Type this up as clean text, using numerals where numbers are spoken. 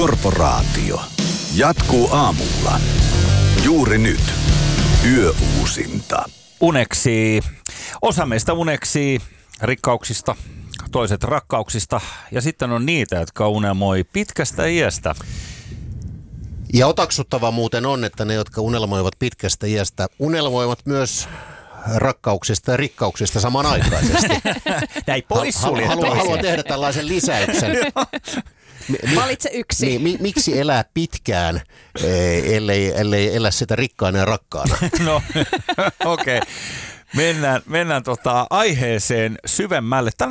Korporaatio jatkuu aamulla. Juuri nyt. Yöuusinta. Uneksii. Osa meistä uneksii rikkauksista, toiset rakkauksista ja sitten on niitä, jotka unelmoi pitkästä iästä. Ja otaksuttava muuten on, että ne, jotka unelmoivat pitkästä iästä, unelmoivat myös rakkauksista ja rikkauksista samanaikaisesti. Näin poissuljettu. Haluan tehdä tällaisen lisäyksen. Valitse yksi. Miksi elää pitkään, ellei elä sitä rikkaana ja rakkaana? No, okei. Okay. Mennään aiheeseen syvemmälle.